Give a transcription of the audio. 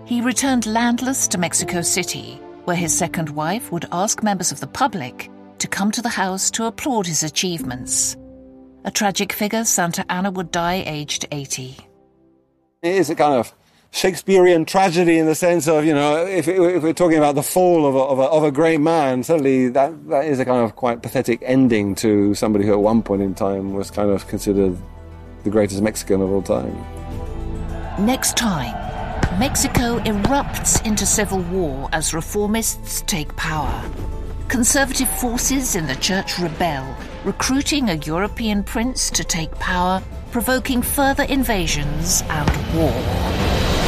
He returned landless to Mexico City, where his second wife would ask members of the public to come to the house to applaud his achievements. A tragic figure, Santa Anna would die aged 80. It is a kind of Shakespearean tragedy in the sense of, if we're talking about the fall of a great man, suddenly that is a kind of quite pathetic ending to somebody who at one point in time was kind of considered the greatest Mexican of all time. Next time, Mexico erupts into civil war as reformists take power. Conservative forces in the church rebel, recruiting a European prince to take power, provoking further invasions and war.